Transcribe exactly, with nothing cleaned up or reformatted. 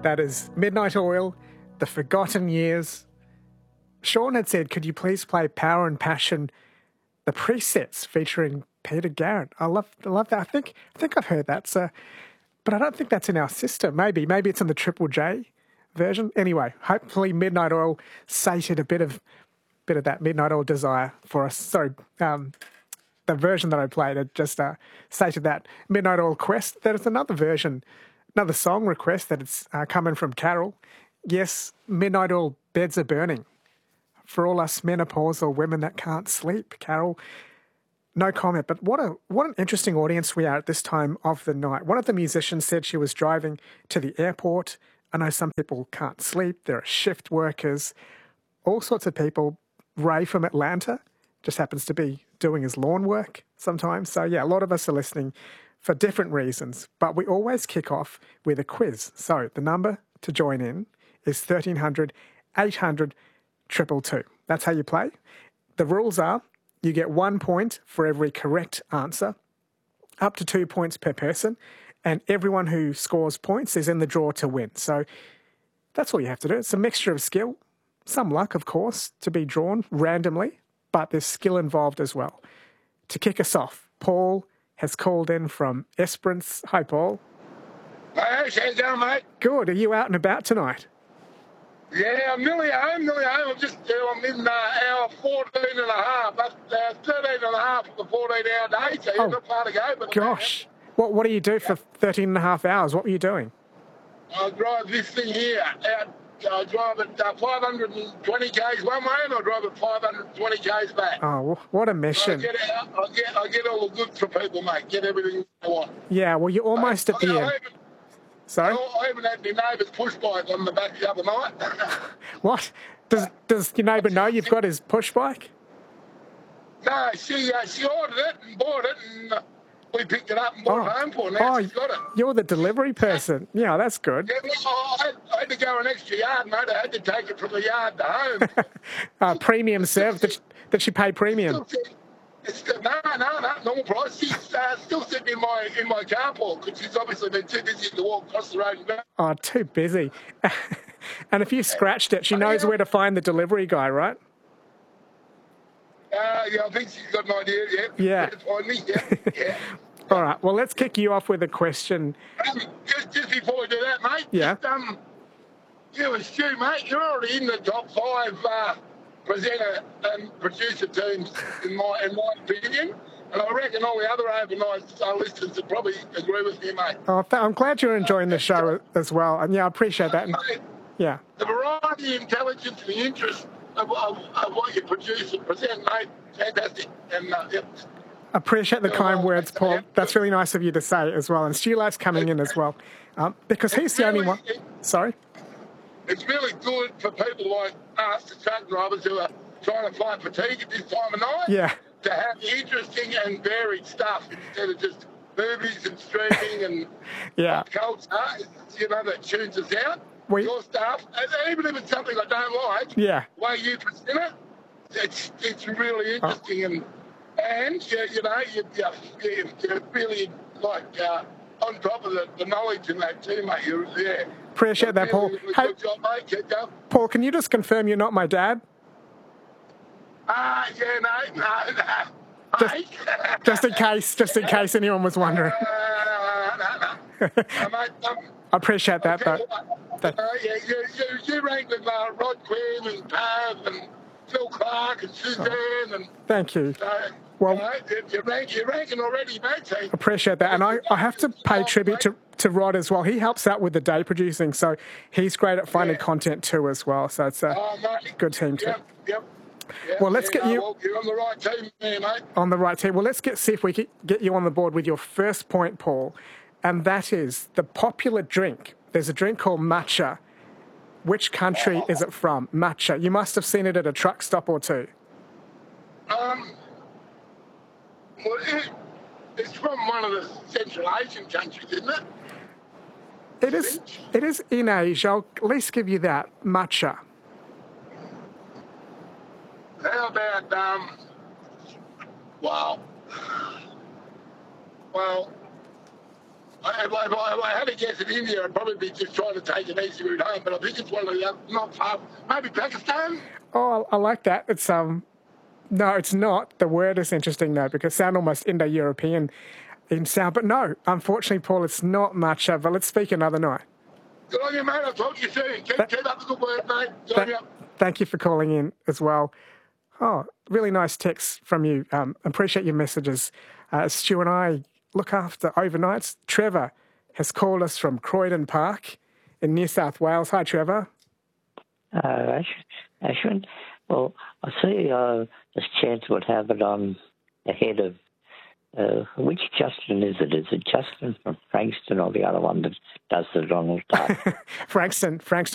That is Midnight Oil, The Forgotten Years. Sean had said, could you please play Power and Passion, the presets featuring Peter Garrett? I love I love that. I think I think I've heard that, so, but I don't think that's in our system. Maybe. Maybe it's in the Triple J version. Anyway, hopefully Midnight Oil sated a bit of bit of that Midnight Oil desire for us. Sorry, um, the version that I played, it just uh, sated that Midnight Oil quest. There is another version, another song request that it's uh, coming from Carol. Yes, Midnight Oil, Beds Are Burning. For all us menopausal women that can't sleep, Carol, no comment. But what a what an interesting audience we are at this time of the night. One of the musicians said she was driving to the airport. I know some people can't sleep. There are shift workers, all sorts of people. Ray from Atlanta just happens to be doing his lawn work sometimes. So, yeah, a lot of us are listening for different reasons. But we always kick off with a quiz. So the number to join in is thirteen hundred, eight hundred, Triple two. That's how you play. The rules are you get one point for every correct answer, up to two points per person, and everyone who scores points is in the draw to win. So that's all you have to do. It's a mixture of skill, some luck, of course, to be drawn randomly, but there's skill involved as well. To kick us off, Paul has called in from Esperance. Hi, Paul. Hey, how's it going, mate? Good. Are you out and about tonight? Yeah, I'm nearly home, nearly home. I'm just, uh, I'm in uh, hour fourteen and a half. That's uh, thirteen and a half of the fourteen hour day, so you've Oh, got far to go. But Gosh. What What do you do for thirteen and a half hours? What were you doing? I drive this thing here out. I drive at uh, five hundred twenty k's one way, and I drive at five hundred twenty k's back. Oh, what a I mission. get, out, I get, I get all the goods for people, mate. Get everything I want. Yeah, well, you're almost I, at the I, end. I even, Sorry? I even had my neighbour's push bike on the back the other night. What? Does Does your neighbour know you've got his push bike? No, she uh, she ordered it and bought it, and uh, we picked it up and brought it home for her. Now oh, she's got it. You're the delivery person. Yeah, that's good. Yeah, well, I, I had to go an extra yard, mate. I had to take it from the yard to home. uh, premium serve. Did she, did she pay premium? Still, it's still, no, no, no, normal price. She's uh, still sitting in my in my carport because she's obviously been too busy to walk across the road and go. Oh, too busy. And if you scratched it, she knows where to find the delivery guy, right? Uh, yeah, I think she's got an idea, yeah. Yeah. Find me, yeah. yeah. All right, well, let's kick you off with a question. Um, just, just before we do that, mate, Yeah. just, um, you and Stu, mate, you're already in the top five uh, presenter and producer teams, in my in my opinion. And I reckon all the other overnight uh, listeners would probably agree with me, mate. Oh, th- I'm glad you're enjoying the show as well. And yeah, I appreciate that. And, Mate, yeah. the variety, intelligence, and the interest of, of, of what you produce and present, mate, fantastic. And uh, yep. Appreciate the Yeah, kind well, words, Paul. yeah. That's really nice of you to say as well. And Stu Light's coming in as well. Um, because he's the only really- one. it- Sorry? It's really good for people like us, the truck drivers who are trying to fight fatigue at this time of night, Yeah. to have interesting and varied stuff instead of just movies and streaming and Yeah. culture, you know, that tunes us out. We- Your stuff, and even if it's something I don't like, Yeah. the way you present it, it's it's really Oh. interesting. And and you, you know, you, you, you're really like uh, on top of the, the knowledge in that too, mate. You're, yeah. Appreciate that, Paul. Really, really Hey- good job, mate. Keep going. Paul, can you just confirm you're not my dad? Ah, yeah, no, no, no. Just- Mate. Just in case, just in case anyone was wondering. Uh, no, no, no. Uh, mate, um, I appreciate that, okay, though. uh, yeah, you, you, you ranked with uh, Rod Quinn and Pav and Phil Clark and Suzanne and Thank you. uh, Well- you know, you- you're, rank, you're ranking already, mate. So, Appreciate that. And I, I have to pay tribute to, to Rod as well. He helps out with the day producing, so he's great at finding Yeah. content too as well. So it's a oh, mate. good team too. Yep, yep. Yep, Well, let's yeah, get no, you- Well, you're on the right team there, mate. On the right team. Well, let's get see if we can get you on the board with your first point, Paul. And that is the popular drink. There's a drink called matcha. Which country is it from? Matcha. You must have seen it at a truck stop or two. Um, well, it, it's from one of the Central Asian countries, isn't it? It is. It is in Asia. I'll at least give you that. Matcha. How about, um, well, well, If I, if I, if I had to guess in India, I'd probably be just trying to take an easy route home, but I think it's one of the other, not far, maybe Pakistan? Oh, I like that. It's um, no, it's not. The word is interesting though, because it sounds almost Indo-European in sound. But no, unfortunately, Paul, it's not much. Uh, but let's speak another night. Good on you, mate. I'll talk to you soon. Keep, That, keep up the good work, mate. Good on you. Thank you for calling in as well. Oh, really nice text from you. Um, appreciate your messages. Uh, Stu and I look after overnights. Trevor has called us from Croydon Park in New South Wales. Hi, Trevor. Uh, Ashwin, well, I see uh, this chance would have it on ahead of, uh, which Justin is it? Is it Justin from Frankston or the other one that does the Donald Duck? Frankston, Frankston